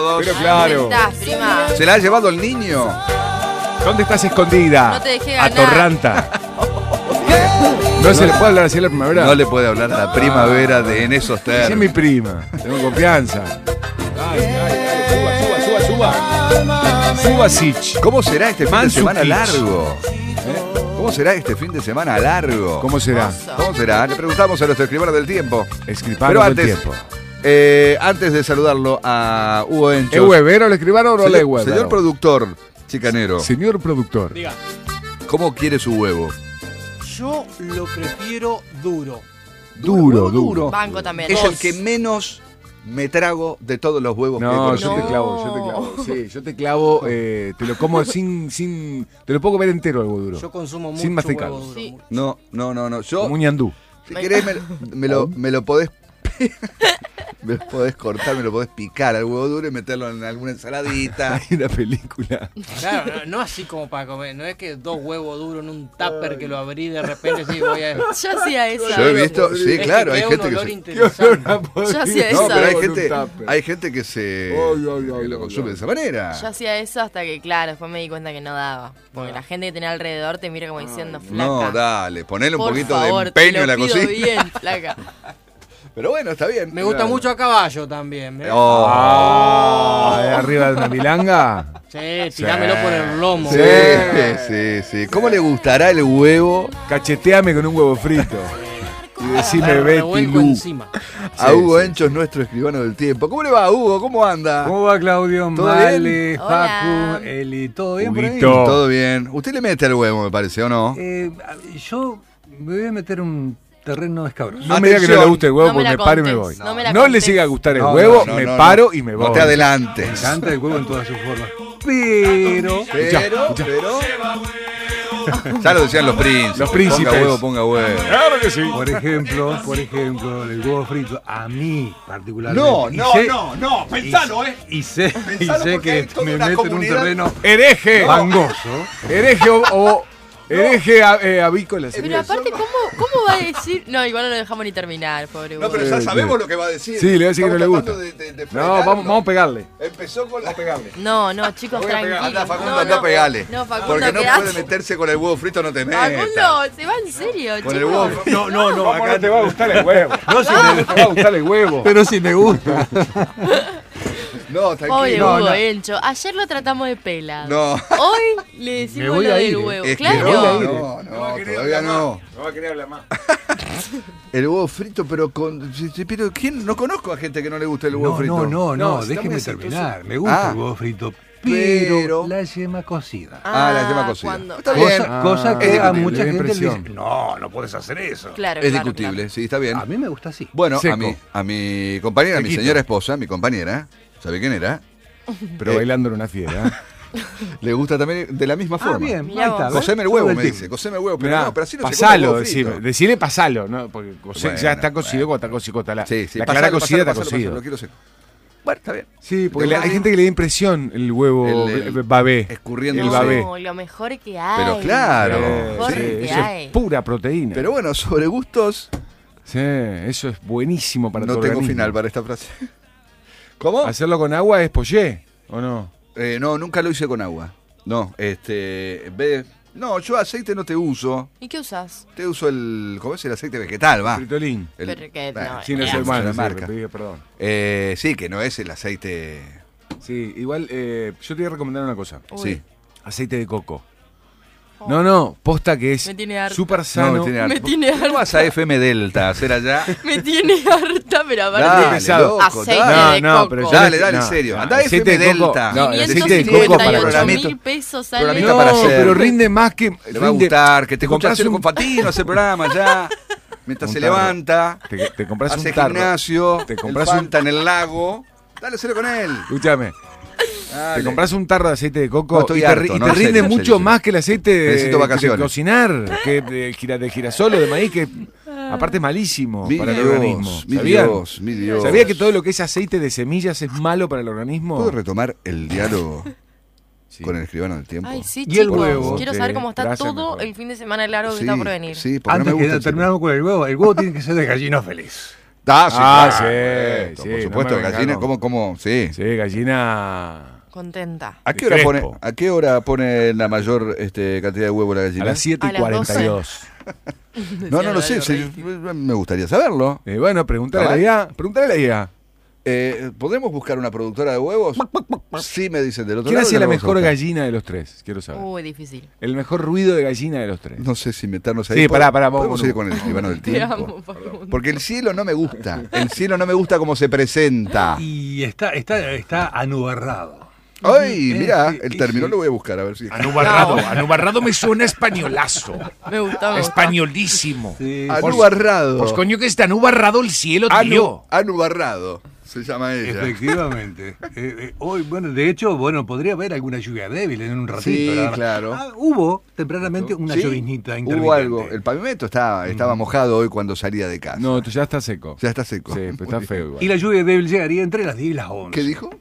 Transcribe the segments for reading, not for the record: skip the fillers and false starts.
Pero claro. ¿Dónde estás, prima? ¿Se la ha llevado el niño? ¿Dónde estás escondida? No te dejé ganar. Atorranta. ¿No se le puede hablar así a la primavera? No le puede hablar a la primavera en esos Sí, es términos. mi prima. Tengo confianza. Suba. Suba Sich. ¿Cómo será este fin de Mansukich. semana largo? ¿Cómo será este fin de semana largo? ¿Cómo será? ¿Cómo será? Le preguntamos a nuestro escribano del tiempo. Escribano Pero del antes, tiempo. Antes de saludarlo a Hugo Enchos. ¿Es huevero el escribano o no le Señor, huevero? señor productor chicanero, Señor productor. Diga, ¿cómo quiere su huevo? yo lo prefiero duro. Duro. Banco también. Es el que menos me trago de todos los huevos que he No, conocido. yo te clavo. Sí, yo te clavo. Te lo como sin. Te lo puedo comer entero algo duro. Yo consumo mucho Sin masticar. huevo duro. Sí. No. Yo, Como un ñandú. si querés, me lo podés... me lo podés cortar, me lo podés picar al huevo duro y meterlo en alguna ensaladita. Hay una película. Claro, no así como para comer. No es que 2 huevos duros en un tupper que lo abrí de repente sí voy a... Yo hacía esa. Yo he visto, sí, Es claro, que hay queda gente un que olor se... interesante. Yo hacía No, esa. pero Con un hay gente que se que lo consume de esa manera. Yo hacía eso hasta que, claro, después me di cuenta que no daba. Porque la gente que tenía alrededor te mira como diciendo, flaca. No, dale, ponele un por poquito favor, de empeño te en la lo pido cocina. bien, flaca. Pero bueno, está bien. Me gusta mucho a caballo también. ¿ves? Oh. Arriba de una milanga. Sí, tirámelo por el lomo. Sí. ¿Cómo le gustará el huevo Cacheteame con un huevo frito. Y decime Lo Betty revuelco Lu. encima. a Hugo Enchos, nuestro escribano del tiempo? ¿Cómo le va, Hugo? ¿Cómo anda? ¿Cómo va, Claudio? ¿Todo Male, bien? Facu, Hola. Eli, ¿todo bien por ahí? Huguito. Todo bien. Usted le mete al huevo, me parece, ¿o no? Yo me voy a meter un terreno escabroso. No me diga que no le guste el huevo No me porque la me paro y me contés, voy. no me la No le contés. siga a gustar el No, huevo, no, me no, paro no. y me voy. No te Me adelantes. encanta el huevo en todas sus formas. Pero Pero... Ya lo decían los príncipes. Los príncipes. Ponga huevo. Claro que sí. por ejemplo, el huevo frito, a mí particularmente. No, pensalo, Y sé Pensalo porque hay que toda me una meto en un comunidad. terreno Hereje. fangoso. Hereje o hereje avícola. Pero aparte, ¿cómo va a decir? No, igual no lo dejamos ni terminar, pobre No, Hugo. pero ya sabemos lo que va a decir. Sí, le voy a decir que no le Estamos gusta. tratando de No, frenarlo. vamos a pegarle. Empezó con la... No, chicos, Voy a pegar. tranquilos. Anda, Facundo, No, anda a no. pegarle. No, Facundo, Porque no quedate. puede meterse con el huevo frito, no te metas. Facundo, se va en serio, Con el chicos. huevo No, acá te va a gustar el huevo. No, si te va a gustar el huevo. Pero si me gusta. No, Pobre tranquilo. Hugo Encho. Ayer lo tratamos de pelado. No. Hoy le Me decimos voy lo a del ir, huevo. Es que Claro. no, todavía no. No va a querer hablar más. El huevo frito, pero con... Pero ¿quién? No conozco a gente que no le guste el huevo frito. No, No, déjeme estamos terminar. Me gusta Ah. el huevo frito, Pero- pero la yema cocida. La yema cocida. cuando- Está bien. Cosa que es a discutible, mucha da gente le impresión. dice, no puedes hacer eso. Claro, Es claro, discutible, claro. sí, está bien. A mí me gusta así. Bueno, Seco. a mi compañera, a mi Sequito. señora esposa, mi compañera, ¿sabe quién era? Pero bailando en una fiera. Le gusta también de la misma forma. Bien, Mirá ahí está. vos. ¿ves? Coceme el huevo, Todo me tiempo. dice. Coceme el huevo, pero Mirá, no, pero así no se come el pasalo, huevo frito. decirle pasalo, ¿no? Porque Bueno, ya está cocido bueno. cuando está cocido. Está la Sí, sí, la pasalo, clara cocida pasalo, está pasalo, cocido. lo quiero seco. Bueno, está bien. Sí, porque Después hay sí. gente que le da impresión el huevo El babé. escurriendo. El Sí. babé. No, lo mejor que hay. Pero claro. Lo mejor Sí, que eso hay. es pura proteína. Pero bueno, sobre gustos, Sí, eso es buenísimo para no tu tengo organismo. final para esta frase. ¿Cómo? Hacerlo con agua es pollé, ¿o no? No, nunca lo hice con agua. No, en vez de... No, yo aceite no te uso. ¿Y qué usas? Te uso ¿cómo es? El aceite vegetal, va. Fritolín. El- Pero que bueno, no, Sí, no es soy así. humano, la sí, marca. le pedí perdón. Sí, que no es el aceite... Sí, igual yo te voy a recomendar una cosa. Uy. Sí. Aceite de coco. No, posta que es Me tiene harta. súper sano. No, Me tiene ¿Qué vas a FM Delta a hacer allá? Me tiene harta, pero aparte. Dale, pesado. loco, Aceite dale. de coco. pero yo Dale, le- dale, no, en serio. no, Andá a aceite FM de coco, Delta. no, el aceite de coco para 558.000 pesos sale. programita No, para hacer. pero rinde más que... Le va a rinde- gustar, que te compras escuchas un- con Fatino, hace programa ya. Mientras Un se tarro. levanta, Te compras hace un tarro. gimnasio, Te compras el un- Fanta en el lago. Dale, hacelo con él. Escúchame. Dale. Te compras un tarro de aceite de coco No, estoy y te, harto, y no, te en rinde serio, en mucho serio. más que el aceite Necesito vacaciones. de cocinar, que de girasol o de maíz, que aparte es malísimo Mi para el Dios, organismo. mi ¿Sabían? Dios, mi Dios. ¿Sabía que todo lo que es aceite de semillas es malo para el organismo? ¿Puedo retomar el diálogo Sí. con el escribano del tiempo? Ay, sí, Y el chicos. huevo. Quiero saber cómo está Gracias, todo mejor. el fin de semana largo que Sí, está por venir. sí, porque Antes no me que gusta. terminamos con el huevo tiene que ser de gallina feliz. claro. sí, Por sí, supuesto, no me gallina, ganó. ¿cómo? Sí. Sí, gallina Contenta. ¿A qué De hora Crespo. pone la mayor cantidad de huevo la gallina? a las 7:42. No lo sé, me gustaría saberlo. Bueno, pregúntale a la IA. Pregúntale a la IA. ¿Podemos buscar una productora de huevos? Sí, me dicen del otro ¿Quién lado. hacía y la vamos a mejor buscar. gallina de los tres? Quiero saber. Uy, difícil. El mejor ruido de gallina de los tres. No sé si meternos ahí. Sí, pará, vamos, Podemos vamos. ir con el escribano del Te tiempo. amo, Facundo. Porque el cielo no me gusta. El cielo no me gusta como se presenta. Y está anubarrado. Ay, mirá, sí, el sí, término sí. lo voy a buscar a ver si. Anubarrado. Anubarrado me suena españolazo. Me gustó. Españolísimo. Sí. Anubarrado. Pues coño que está anubarrado el cielo, tío. Anubarrado. Se llama ella. Efectivamente. Hoy, bueno, de hecho, podría haber alguna lluvia débil en un ratito. Sí, nada más. claro. Hubo tempranamente una Sí, lloviznita intermitente. Hubo algo. El pavimento estaba mojado hoy cuando salía de casa. No, ya está seco. Ya está seco. Sí, pero está feo igual. Y la lluvia débil llegaría entre las 10 y las 11. ¿Qué dijo?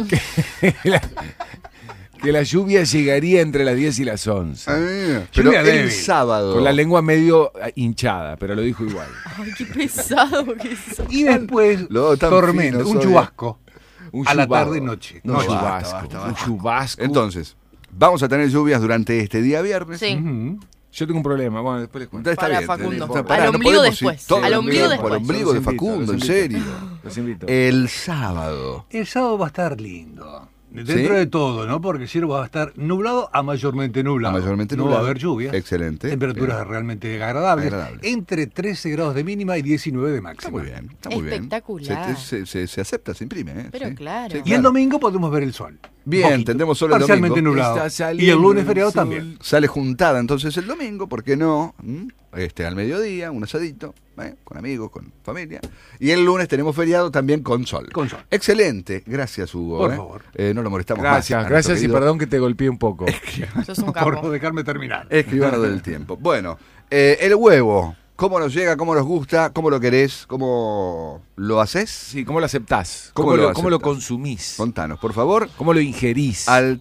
Que la lluvia llegaría entre las 10 y las 11. Pero Lluvia el débil. sábado. Con la lengua medio hinchada, pero lo dijo igual. Ay, qué pesado que es. Y después, Lo tan tormenta, fino un soy. chubasco. Un A la chubasco. tarde-noche. No, Un basta, chubasco. basta, Un basta. chubasco. Entonces, vamos a tener lluvias durante este día viernes. Sí. Ujú. Yo tengo un problema. Bueno, después les cuento. Está Para bien, Facundo. pará, Al no ombligo podemos ir después. todo Al el ombligo tiempo, después. Al ombligo de Los invito, Facundo, los en invito. serio. Los invito. El sábado. El sábado va a estar lindo. Dentro ¿Sí? de todo, ¿no? Porque el cielo va a estar nublado a mayormente nublado. Mayormente no nublado. va a haber lluvia. Excelente. Temperaturas Bien. realmente agradables. Agradables. Entre 13 grados de mínima y 19 de máxima. Está muy bien, está muy bien. Espectacular. Se acepta, se imprime. ¿eh? Pero Sí. claro. Sí, Y el domingo podemos ver el sol. Bien, Poquito. tendremos sol el Parcialmente domingo. nublado. Está saliendo Y el lunes el feriado sol. también. Sale juntada entonces el domingo, ¿por qué no? Al mediodía, un asadito, con amigos, con familia. Y el lunes tenemos feriado también con sol. Con sol. Excelente, gracias Hugo. Por favor. No lo molestamos Gracias, más. a gracias nuestro y querido perdón que te golpeé un poco. Sos un Por no capo. dejarme terminar. Escribano del tiempo. Bueno, el huevo, ¿cómo nos llega? ¿Cómo nos gusta? ¿Cómo lo querés? ¿Cómo lo haces? Sí, ¿cómo lo aceptás? ¿Cómo ¿Cómo, lo cómo lo aceptás? consumís? Contanos, por favor. ¿Cómo lo ingerís? Al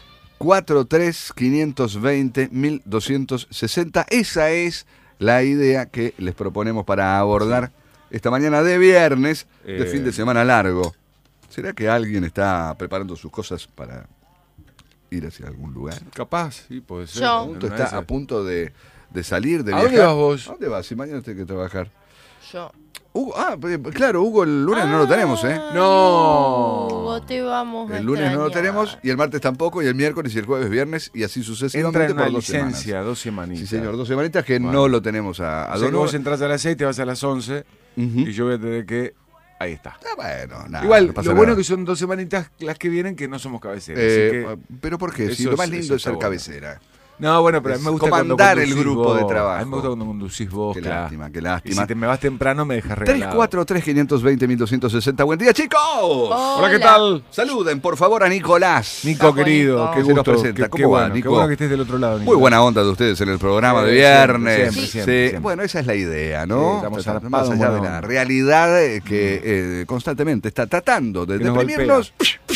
343-520-1260. Esa es la idea que les proponemos para abordar esta mañana de viernes, de fin de semana largo. ¿Será que alguien está preparando sus cosas para ir hacia algún lugar? Capaz, sí, puede ser. Yo. A punto está a punto de salir, de ¿A viajar. dónde vas vos? ¿A dónde vas? Si mañana tenés que trabajar. Yo. Hugo, claro, Hugo el lunes no lo tenemos, ¿eh? No. Hugo, te vamos a El lunes no lo extrañar. tenemos, y el martes tampoco, y el miércoles, y el jueves, viernes, y así Entra sucesivamente en una por 2 semanas. licencia, 2 semanitas. Sí, señor, 2 semanitas que Bueno. no lo tenemos a O sea Don que Hugo. vos entras a las 6, te vas a las 11 Ujú. y yo voy a tener que... Ahí está. Bueno, nada. Igual, no pasa lo bueno nada. que son 2 semanitas las que vienen que no somos cabeceras. así que- Pero ¿por qué? Si eso lo más es- lindo eso es ser está bueno. cabecera. No, bueno, pero a mí me gusta cuando comandar el conducís grupo de vos. trabajo. A mí me gusta cuando conducís vos, Qué claro. lástima, qué Y lástima. si te me vas temprano me dejas regalado. 343-520-1260. Buen día, chicos. Hola. ¿qué tal? Saluden, por favor, a Nicolás. Nico, Capo, querido, Nico. qué Se nos gusto. presenta. Qué ¿Cómo va, bueno, Nico? Qué bueno que estés del otro lado, Nico. Muy buena onda de ustedes en el programa de Sí, viernes. siempre, Sí. siempre. Bueno, esa es la idea, ¿no? Sí, estamos Más zarpados, allá de buena la onda. realidad que constantemente está tratando de Que nos deprimirnos.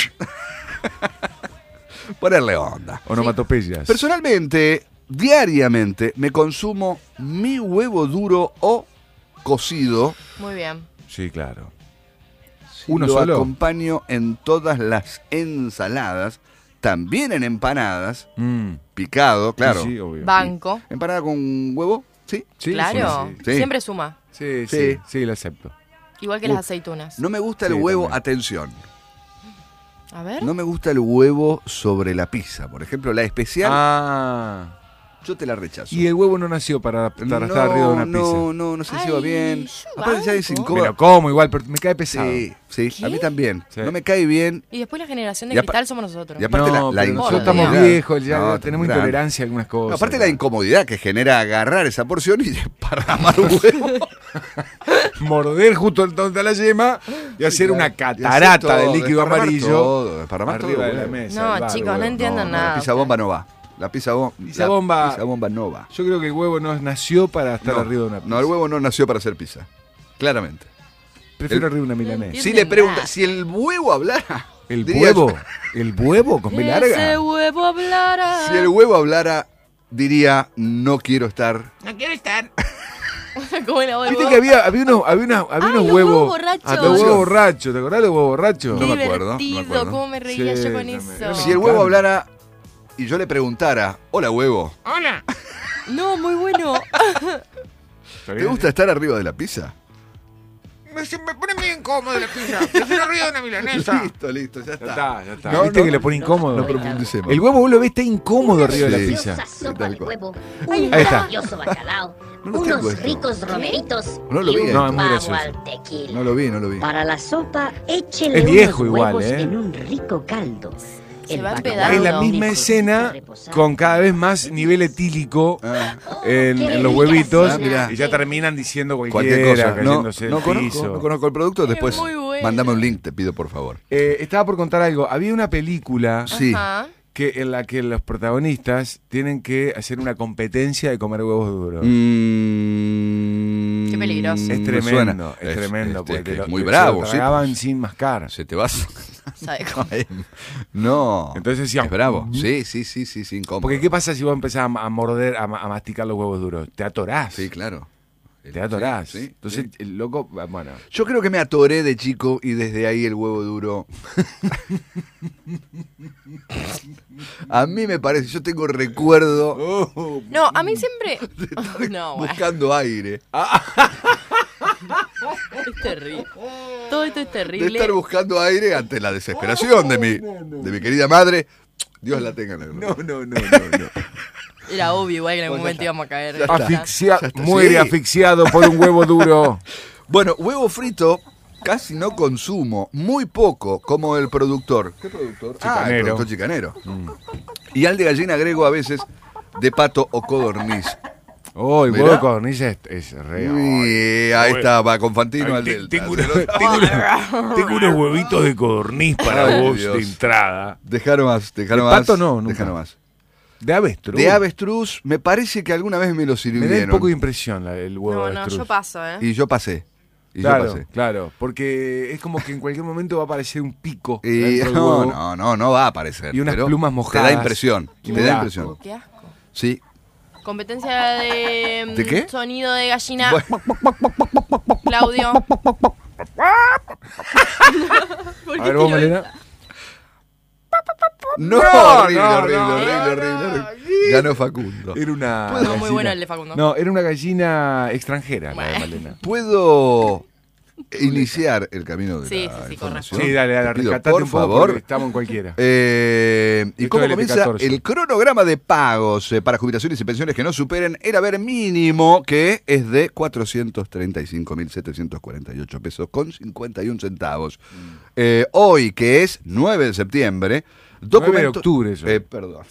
Ponerle onda. Onomatopeyas. Personalmente, diariamente, me consumo mi huevo duro o cocido. Muy bien. Sí, claro. Si ¿Uno lo solo? acompaño en todas las ensaladas, también en empanadas, picado, claro. Sí, sí, obvio. Banco. Empanada con huevo, ¿sí? Sí, Claro. sí, sí. Siempre suma. sí, Sí. sí, sí, lo acepto. Igual que las aceitunas. No me gusta el Sí, huevo, también. atención, A ver. no me gusta el huevo sobre la pizza. Por ejemplo, la especial, Ah. yo te la rechazo. Y el huevo no nació para estar arriba de una pizza. no sé si va Ay, bien. yo Aparte ya es banco. incómodo. Me lo como igual, pero me cae pesado. Sí, sí, ¿Qué? a mí también. Sí. No me cae bien. Y después la generación de Y apa- cristal somos nosotros. y aparte No, la pero nosotros incomodidad. estamos viejos, ya No, tenemos grande. intolerancia a algunas cosas. No, aparte la incomodidad que genera agarrar esa porción y desparramar un huevo. Morder justo donde está la yema y hacer claro. una Y hacer catarata todo, de líquido desparramar amarillo todo, desparramar arriba todo, de la huevo. mesa. No, el bar, chicos, no huevo. entiendo No, nada. la pizza bomba no va. La pizza bomba no va. Yo creo que el huevo no nació para estar No, arriba de una pizza. no, el huevo no nació para hacer pizza. Claramente. Prefiero el- arriba de una No milanesa. entiendo. Si le pregunta, nada. si el huevo hablara. ¿El diría huevo? yo- ¿El huevo con B Ese larga? huevo hablará. Si el huevo hablara, diría, no quiero estar. No quiero estar. ¿Cómo la voz del Viste huevo? que había unos los huevos. huevos borrachos. Los huevos borrachos. ¿Te acordás de los huevos borrachos? No me acuerdo, no me Divertido, acuerdo. cómo me reía Sí, yo con también. eso. Si el huevo hablara y yo le preguntara, hola huevo, Hola. No, muy bueno. ¿te gusta estar arriba de la pizza? Me pone muy incómodo la pizza. Prefiero arriba de una milanesa. Listo, ya Ya está. está, ya está. No, ¿Viste no, que le pone incómodo? No profundicemos. El huevo vos lo ves, está incómodo arriba de Sí. la pizza. Deliciosa sopa Tal de cual. huevo, Ahí un está. delicioso bacalao, No lo tengo unos esto. ricos romeritos No lo y vi, un no, es muy pavo gracioso. al tequila. No lo vi. Para la sopa, échele Es viejo unos igual, huevos ¿eh? en un rico caldo. Se El va bacalao empedando. Es la misma con escena cosita reposada. con cada vez más nivel etílico Ah, en los huevitos. Ah, mirá. Y ya terminan diciendo cualquier cualquiera, cosa. No, cayéndose no el piso. conozco el producto, después muy bueno. mándame un link, te pido por favor. Estaba por contar algo. Había una película Sí. Ajá. en la que los protagonistas tienen que hacer una competencia de comer huevos duros. Qué peligroso. Es me tremendo, suena. es tremendo. que porque es muy se bravo, lo sí. tragaban sin mascar. Se te vas. ¿Sabe cómo? No. Entonces decían, Es bravo. Sí, incómodo. Porque ¿qué pasa si vos empezás a morder, a masticar los huevos duros? Te atorás. Sí, claro. Te atorás. Sí, sí, Entonces sí. el loco, bueno. Yo creo que me atoré de chico y desde ahí el huevo duro. A mí me parece, yo tengo recuerdo No, a mí siempre. No, bueno. buscando aire. Es terrible. Todo esto es De terrible. estar buscando aire ante la desesperación de mi querida madre. Dios la tenga en el gloria. No. Era obvio, igual que en algún Bueno, momento íbamos a caer. ya está. Asfixia, Ya está. muere Sí. asfixiado por un huevo duro. Bueno, huevo frito casi no consumo, muy poco, como el productor. ¿Qué productor? El Chicanero. productor chicanero. Y al de gallina agrego a veces de pato o codorniz. Oh, el Mirá. huevo de codorniz es real. Y ahí está, va con Fantino al del. Tengo al- unos huevitos de codorniz para Ay, vos Dios. de entrada. Dejaron más. De pato no, nunca. Dejaron más. De avestruz. De avestruz, me parece que alguna vez me lo Me sirvieron. da un poco de impresión el huevo No, de no, avestruz. yo paso, ¿eh? Y yo pasé. Y yo Claro, pasé. claro, porque es como que en cualquier momento va a aparecer un pico. Y dentro del no, huevo. no va a aparecer. Y unas pero plumas mojadas. Te da impresión. Qué Te da asco. impresión. Qué asco. Sí. Competencia de. ¿De qué? Sonido de gallina. Bueno, Claudio. ¿Por A qué ver vos, tiró Malena. esa? no, horrible. Ganó Facundo. Era una. No, muy gallina- bueno el de Facundo. No, era una gallina extranjera, la de Bueno. Malena. ¿Puedo iniciar el camino de Sí, la sí, sí, información? Sí, dale, Te pido, rescatate por un poco favor. porque estamos en cualquiera. ¿Y Esto cómo del comienza F14. el cronograma de pagos para jubilaciones y pensiones que no superen el haber mínimo, que es de 435.748 pesos con 51 centavos? Hoy, que es 9 de septiembre, 9 de octubre eso. Perdón.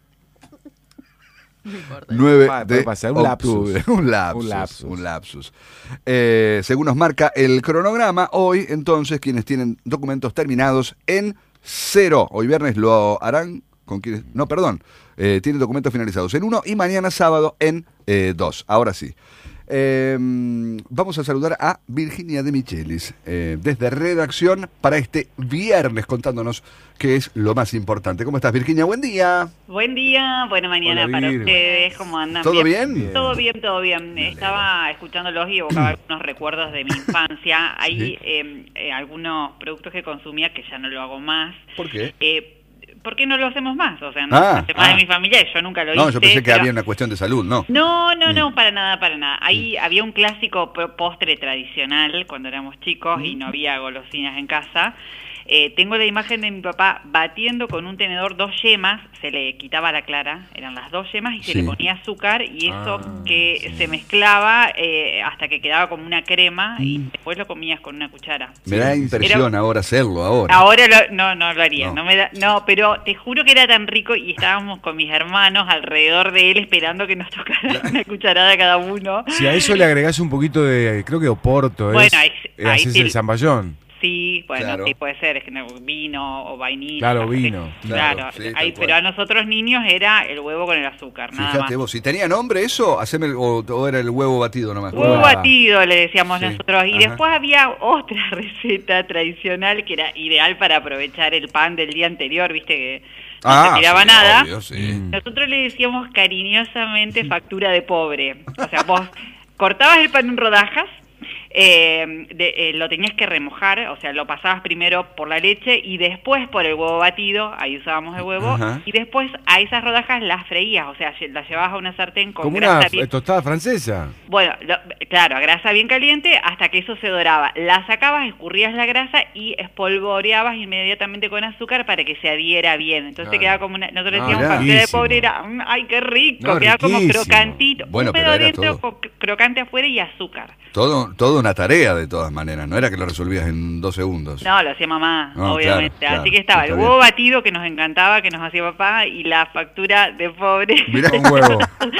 No importa. 9 Puede de pasar, un octubre. lapsus. Un lapsus. Según nos marca el cronograma, hoy entonces quienes tienen documentos terminados en 0, hoy viernes lo harán con quienes... No, perdón, tienen documentos finalizados en 1 y mañana sábado en 2. Ahora sí. Vamos a saludar a Virginia de Michelis desde redacción para este viernes contándonos qué es lo más importante. ¿Cómo estás, Virginia? Buen día. Buen día, buena mañana Hola, para Vir. ustedes. ¿Cómo andan? ¿Todo bien? Todo bien, todo bien. Estaba escuchándolos y evocaba algunos recuerdos de mi infancia. Hay algunos productos que consumía que ya no lo hago más. ¿Por qué? ¿Por qué no lo hacemos más? O sea, no más de mi familia, yo nunca lo hice. No, yo pensé que pero- había una cuestión de salud, ¿no? No, para nada, para nada. Ahí había un clásico postre tradicional cuando éramos chicos y no había golosinas en casa. Tengo la imagen de mi papá batiendo con un tenedor 2 yemas, se le quitaba la clara, eran las 2 yemas y se Sí. le ponía azúcar y eso que se mezclaba hasta que quedaba como una crema y después lo comías con una cuchara. Me da impresión ahora hacerlo, ahora. Ahora no lo haría, No. no, pero te juro que era tan rico y estábamos con mis hermanos alrededor de él esperando que nos tocara una cucharada cada uno. Si a eso le agregás un poquito de, creo que Oporto, Bueno, ahí haces sí. el zamballón. Sí, bueno, Claro. sí puede ser, es que no, vino o vainilla. Claro, no sé. vino. Claro, Sí, tal ahí, cual. pero a nosotros niños era el huevo con el azúcar, nada Fíjate más. vos, si tenía nombre eso, haceme o era el huevo batido nomás. Huevo Ah. batido le decíamos Sí. nosotros y Ajá. después había otra receta tradicional que era ideal para aprovechar el pan del día anterior, viste que no se tiraba sí, nada. obvio, sí. Nosotros le decíamos cariñosamente factura de pobre. O sea, vos cortabas el pan en rodajas, lo tenías que remojar, o sea, lo pasabas primero por la leche y después por el huevo batido, ahí usábamos el huevo, y después a esas rodajas las freías, o sea, las llevabas a una sartén con como grasa una tostada francesa. Bueno, claro, a grasa bien caliente hasta que eso se doraba. La sacabas, escurrías la grasa y espolvoreabas inmediatamente con azúcar para que se adhiera bien. Entonces quedaba como una... Nosotros decíamos pastel de pobre, era... ¡Ay, qué rico! No, quedaba como riquísimo. crocantito. Bueno, húmedo pero era adentro, todo. crocante afuera y azúcar. Todo una tarea de todas maneras, no era que lo resolvías en 2 segundos. No, lo hacía mamá, No, obviamente. claro, Así claro, que estaba está el huevo bien. batido que nos encantaba, que nos hacía papá, y la factura de pobre Mirá. Con huevo.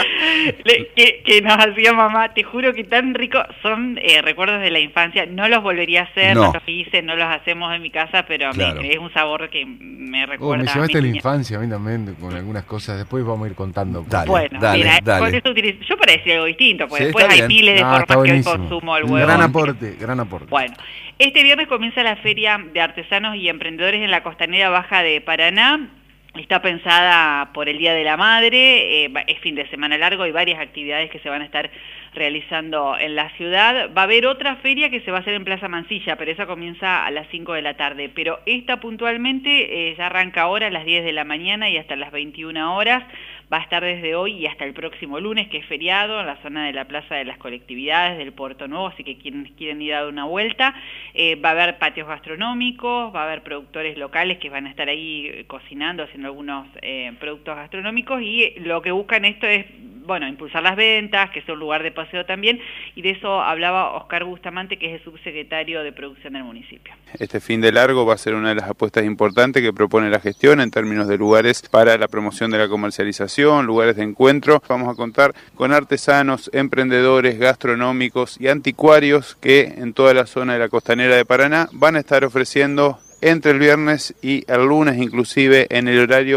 que nos hacía mamá. Te juro que tan rico son recuerdos de la infancia. No los volvería a hacer, No. no los hice, no los hacemos en mi casa, pero Claro. es un sabor que me recuerda Me a llevaste mi a la niñez. infancia a mí también con algunas cosas. Después vamos a ir contando. Dale, Bueno, dale, mira, dale. con eso yo para decir algo distinto, porque Sí, después está hay bien. miles de No, está formas que hoy buenísimo. consumo el huevo. Gran aporte, gran aporte. Bueno, este viernes comienza la Feria de Artesanos y Emprendedores en la Costanera Baja de Paraná. Está pensada por el Día de la Madre, es fin de semana largo, hay varias actividades que se van a estar realizando en la ciudad. Va a haber otra feria que se va a hacer en Plaza Mansilla, pero esa comienza a las 5 de la tarde. Pero esta puntualmente ya arranca ahora a las 10 de la mañana y hasta las 21 horas. Va a estar desde hoy y hasta el próximo lunes, que es feriado, en la zona de la Plaza de las Colectividades del Puerto Nuevo, así que quienes quieren ir a dar una vuelta. Va a haber patios gastronómicos, va a haber productores locales que van a estar ahí cocinando, haciendo algunos productos gastronómicos, y lo que buscan esto es, bueno, impulsar las ventas, que sea un lugar de paseo también, y de eso hablaba Oscar Bustamante, que es el subsecretario de Producción del municipio. Este fin de largo va a ser una de las apuestas importantes que propone la gestión en términos de lugares para la promoción de la comercialización, lugares de encuentro. Vamos a contar con artesanos, emprendedores, gastronómicos y anticuarios que en toda la zona de la Costanera de Paraná van a estar ofreciendo entre el viernes y el lunes, inclusive en el horario